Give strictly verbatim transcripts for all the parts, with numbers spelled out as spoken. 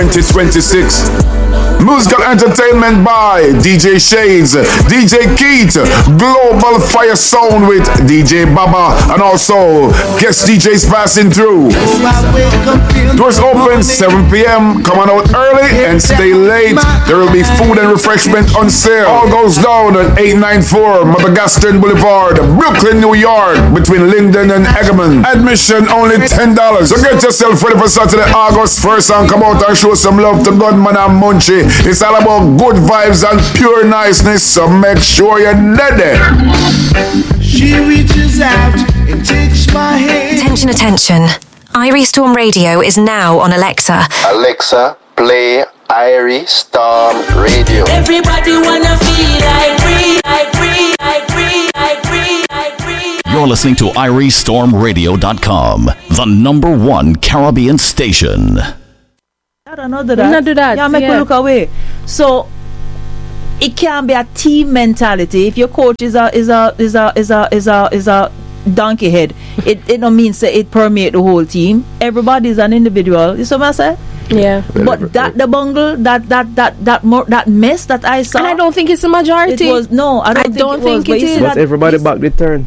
twenty twenty-six. Musical entertainment by D J Shades, D J Keith, Global Fire Sound with D J Baba, and also guest D Js passing through. Doors open seven p.m. Come on out early and stay late. There will be food and refreshment on sale. All goes down on eight ninety-four Madagascar Boulevard, Brooklyn, New York, between Linden and Egerman. Admission only ten dollars. So get yourself ready for Saturday, August first, and come out and show some love to Gunman and Munchie. It's all about good vibes and pure niceness, so make sure you're ready. She reaches out and takes my hand. Attention, attention. Irie Storm Radio is now on Alexa. Alexa, play Irie Storm Radio. Everybody wanna feel like free, like free, like free, like free, like free. You're listening to Irie Storm Radio dot com, the number one Caribbean station. I don't know that. Not do that. Yeah, make yeah. me look away. So it can be a team mentality. If your coach is a is a is a is a is a is a donkey head, it it don't mean say it permeate the whole team. Everybody is an individual. You see what I say? Yeah. But that the bungle, that that that that more that mess that I saw, and I don't think it's a majority. It was no. I don't I think don't it think was, it is. But everybody back the turn.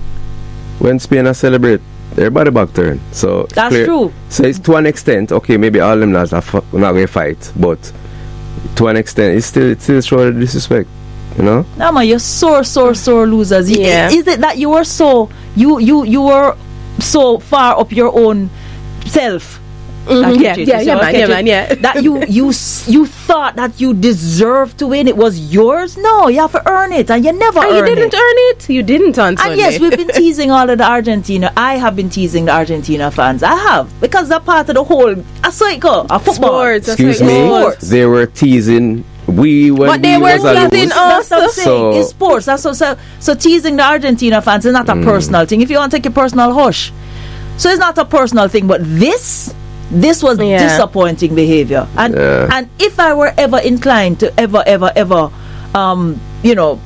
When Spain are celebrate, everybody back turn. So that's clear. true. So it's to an extent, okay, maybe all them lads are f- not going to fight, but to an extent, it's still it's still showing disrespect, you know. No man, you're sore, sore, sore losers. Yeah. Is it that you were so you you you were so far up your own self? Mm-hmm. Yeah, yeah, yeah, man, yeah, man, yeah. That you you you thought that you deserved to win. It was yours. No, you have to earn it, and you never and earned you didn't it. earn it. You didn't on Sunday. And yes, we've been teasing all of the Argentina. I have been teasing the Argentina fans. I have, because they're part of the whole a cycle, a football. Sports, Excuse me, sports. They were teasing we when but they we were was teasing us. That's what I'm saying. So, it's sports. That's what, so, so teasing the Argentina fans is not a Mm. personal thing. If you want to take a personal, hush. So it's not a personal thing, but this. This was Yeah. disappointing behavior, and Yeah. and if I were ever inclined to ever, ever, ever, um, you know,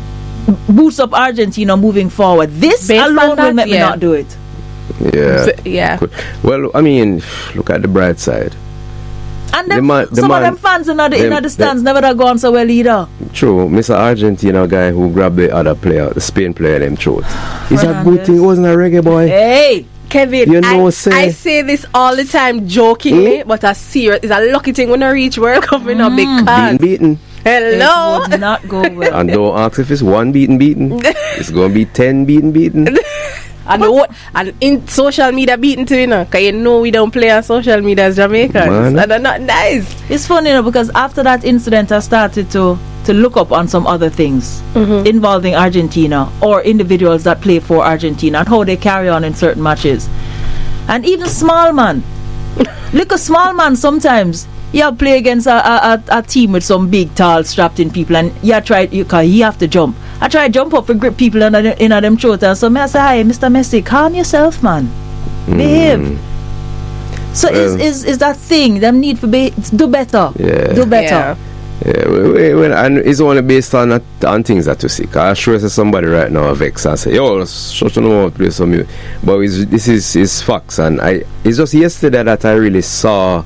boost up Argentina moving forward, this Based on alone that, will make me yeah. not do it. yeah. So, yeah. Well, I mean, look at the bright side. And The them, man- the some man- of them fans in the, in them- the stands never have gone so well either. True, Mister Argentina guy who grabbed the other player, the Spain player, them throat. It's a good Fernandez. thing. It wasn't a reggae boy. Hey, Kevin, You know, I, say- I say this all the time jokingly, Eh? but a serious. It's a lucky thing when I reach World Cup, you know, Being because beaten. hello. it would not go well. And don't ask if it's one beaten beaten. It's gonna be ten beaten beaten. And what? And in social media beating too, you know, because you know we don't play on social media as Jamaicans, Man. and they're not nice. It's funny, you know, because after that incident, I started to to look up on some other things Mm-hmm. involving Argentina or individuals that play for Argentina and how they carry on in certain matches, and even small man. Look, a small man sometimes. You play against a, a, a, a team with some big, tall, strapped-in people, and you try you, cause he have to jump. I try to jump up and grip people in a, in a them throat, and so me I say, "Hi, Mister Messi, calm yourself, man. Behave." So Well- is, is is that thing? Them need to be do better. Yeah. Do better. Yeah. Yeah, we, we, we, and it's only based on uh, on things that you see. Cause I'm sure there's somebody right now vex and say, "Yo, shut your mouth, play some music." But it's, this is is facts, and I it's just yesterday that I really saw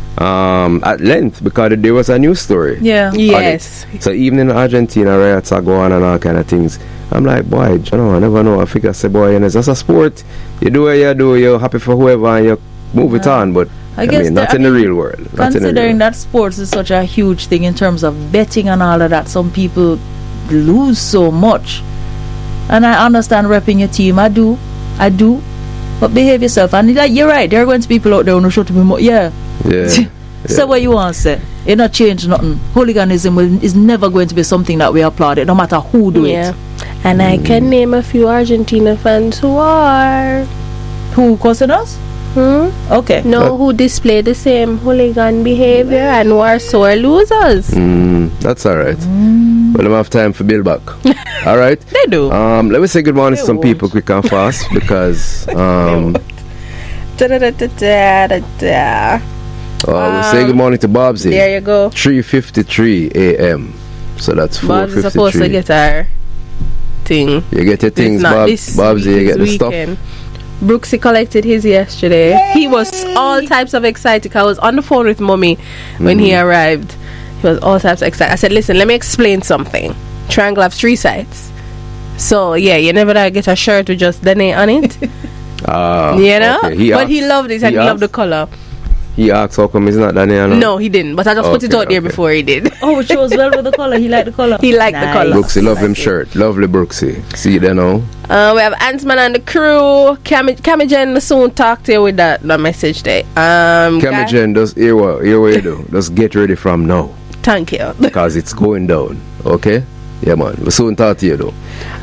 um, at length because there was a news story. Yeah. on Yes. it. So even in Argentina, riots are going on and all kind of things. I'm like, boy, you know, I never know. I figure, say, boy, you know, it's just a sport. You do what you do. You're happy for whoever, and you move it on. But I I, guess mean, the- not I in the mean, real world. Not in the real Considering world. that sports is such a huge thing in terms of betting and all of that, some people lose so much. And I understand repping your team. I do. I do. But behave yourself. And like, you're right. There are going to be people out there who shut me more. Yeah. Yeah. Say what you want to say. It not change nothing. Hooliganism will, is never going to be something that we applaud. It no matter who do Yeah. it. And I can name a few Argentina fans who are Who causing us? hmm? Okay. no who display the same hooligan behavior and who are sore losers. Mm, that's all right. Well, I'm have time for Bill back. All right. They do. Um, let me say good morning They to some won't. people quick and fast because um, Da, da, da, da, da, da, da. uh, we say good morning to Bobsy. There you go. three fifty-three a.m. So that's four Bob's fifty-three. supposed to get our thing. You get your things, It's not Bob, this Bobsy. You week, get the this stuff. weekend. Brooksy collected his yesterday. Yay! He was all types of excited. I was on the phone with mommy when Mm-hmm. he arrived. He was all types of excited. I said, listen, let me explain something. Triangle have three sides. So, yeah, you never get a shirt with just the name on it. Ah, you know? okay. He but asked- he loved it and he, he loved the asked? color. He asked how come it's not Daniel. No, he didn't. But I just put it Okay, out there okay. before he did. Oh, it shows well with the color. He liked the color. He liked the Nice. color. Brooksy, love him shirt. Lovely Brooksy. See you there now. Uh, we have Ant-Man and the crew. Cami Cami Jen will soon talk to you with that, that message there. Um, guy- Camigen, just hear what, hear what you do. Just get ready from now. Thank you. Because it's going down. Okay? Yeah, man. We'll soon talk to you, though.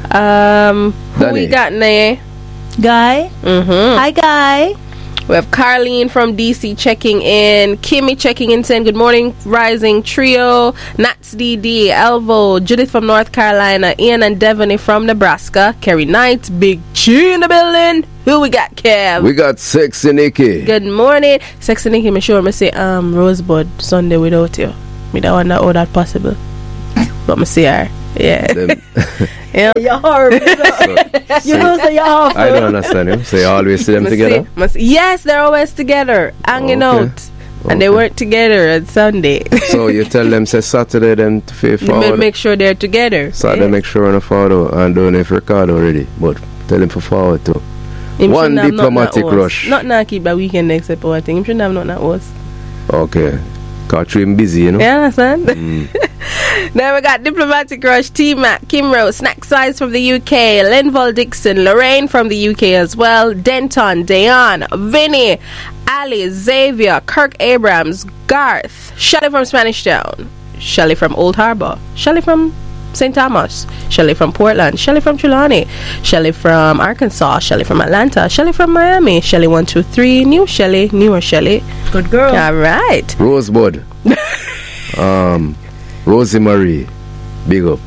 Um, who Danny. we got there? Guy. Mm-hmm. Hi, Guy. We have Carlene from D C checking in. Kimmy checking in saying good morning, Rising Trio. Nats D D, Elvo, Judith from North Carolina, Ian and Devony from Nebraska, Kerry Knight, Big G in the building. Who we got, Kev? We got Sexy Nikki. Good morning. Sexy Nikki, me sure me say um Rosebud Sunday without you. Me don't wonder how that possible. But me see her. Yeah. Them- yeah. You're horrible. You know, say you're horrible. I don't understand him. So you always see them Me together? see- me see- yes, they're always together, hanging Okay. out. And they Okay. weren't together on Sunday. So you tell them, say Saturday, them to pay You may forward. make sure they're together. Saturday, Yeah. make sure on the photo and don't if record already. But tell him for forward too. Him One shouldn't have diplomatic nothing else. rush. Not now keep a weekend except for one thing. Him shouldn't have nothing else. Okay. Cause him busy, you know? You understand? Mm. Then we got Diplomatic Rush, T-Mac, Kimro, Snack Size from the U K, Linval Dixon, Lorraine from the U K as well, Denton, Dayan, Vinny, Ali, Xavier, Kirk Abrams, Garth, Shelly from Spanish Town, Shelly from Old Harbour, Shelly from Saint Thomas, Shelly from Portland, Shelly from Trelawney, Shelly from Arkansas, Shelly from Atlanta, Shelly from Miami, Shelly one two three, New Shelly, newer Shelly. Good girl. All right. Rosebud. um, Rosie Marie. Big up.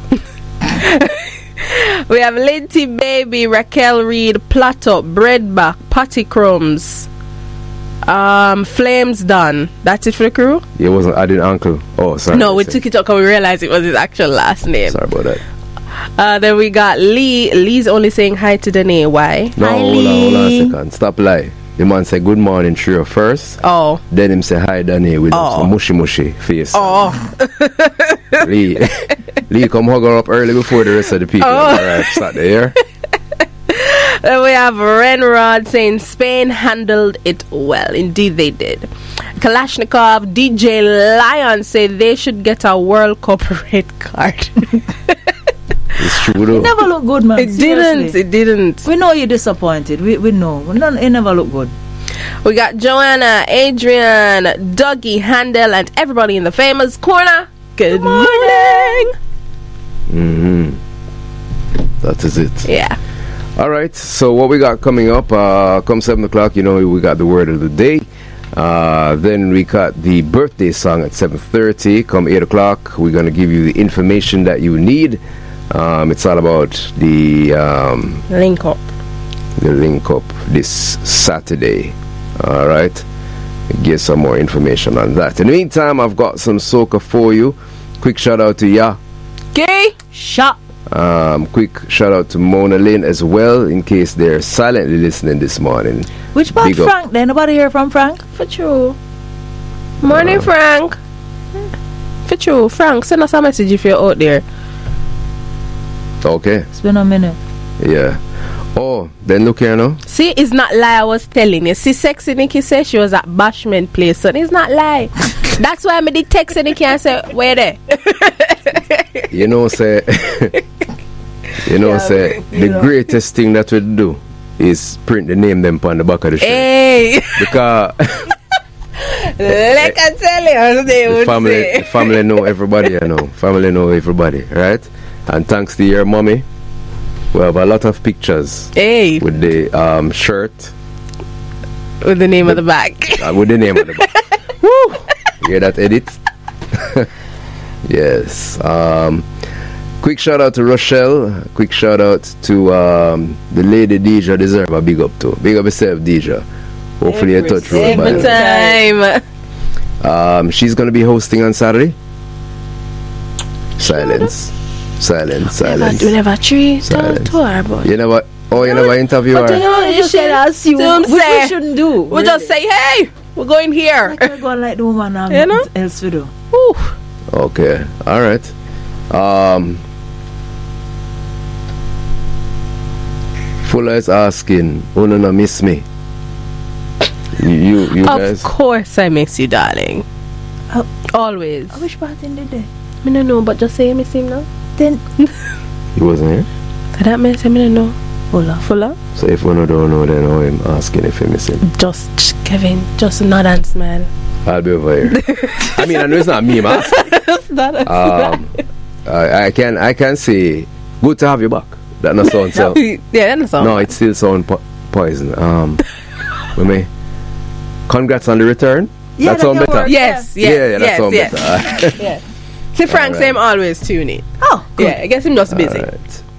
We have Linty Baby, Raquel Reed, Plato, Breadback, Patty Crumbs, um, Flames Done. That's it for the crew? It wasn't adding uncle. Oh, sorry. No, we Sorry. took it up because we realized it was his actual last name. Sorry about that. Uh, then we got Lee. Lee's only saying hi to Danae. Why? No, Hi, hold on, hold on Lee. a second. Stop lie. The man say good morning, Trio first. Oh. Then him say hi, Danny, with Oh. some mushy mushy face. Oh. Lee, Lee, come hug her up early before the rest of the people. Oh. Alright, start there. Then we have Renrod saying Spain handled it well. Indeed, they did. Kalashnikov, D J Lion say they should get a World Cup red card. It's true though. You never look good, man. It Seriously. didn't. It didn't. We know you're disappointed. We we know. We don't, it never look good. We got Joanna, Adrian, Dougie, Handel, and everybody in the famous corner. Good, morning. Mm-hmm. That is it. Yeah. Alright, so what we got coming up, uh, come seven o'clock, you know, we got the word of the day. Uh, then we got the birthday song at seven thirty. Come eight o'clock, we're going to give you the information that you need. Um, it's all about the um, Link up. the link up this Saturday. All right, get some more information on that. In the meantime, I've got some soca for you. Quick shout out to Ya. Gay. Shot. Um, quick shout out to Mona Lynn as well, in case they're silently listening this morning. Which part Big up. Frank? Then nobody hear from Frank? For true. Morning, Uh. Frank. For true. Frank, send us a message if you're out there. Okay, It's been a minute. yeah. Oh, then look here now. See, it's not lie I was telling you. See, Sexy Nikki said she was at Bashment Place, so it's not lie. That's why I did text Nikki and say, where there? You know, say, you know, Yeah, say, you the know. greatest thing that we do is print the name them on the back of the shirt. Hey. Because Like I tell you, as they the would family, say. the family know everybody, you know. Family know everybody, right? And thanks to your mommy, we have a lot of pictures Hey, with the um, shirt, with the name of the bag. uh, with the name on the back. Woo! You hear that edit? Yes. Um, quick shout out to Rochelle. Quick shout out to um, the lady Deja. Deserve a big up to. Big up yourself, Deja. Hopefully you touch road by Every then. time. Um, she's gonna be hosting on Saturday. Silence. Silence. Never, Silence. we never tree told Silence. to her, but You know what? Oh, you never interview But her? you know, you should assume, Do him which say. we shouldn't do. We'll just say, hey, we're going here. Like we're going like the woman um, You know? else to do. Ooh. Okay, all right. Um, Fuller is asking, "Oh no, no, miss me." You, you, you Of guys. course I miss you, darling. Oh. Always. I wish Martin did that. Me no know, but just say you miss him now. Then, He wasn't here. So that means I me no know. Fuller. Fuller? So if one don't know, then I'm asking if you miss him. Just, Kevin, just nod and smile. I'll be over here. I mean, I know it's not me, man. Nod and Um, I, I can, I can say, good to have you back. That no sound so. smile. Yeah, that's all. No, it still sound po- poison. Um, with me. Congrats on the return. Yeah, that sound that better. work. Yes, yes, yeah, yeah, that yes, sound yes. better. yes. See, Frank, Alright. say him always tune in. oh, good. Yeah, I guess him just busy. Alright.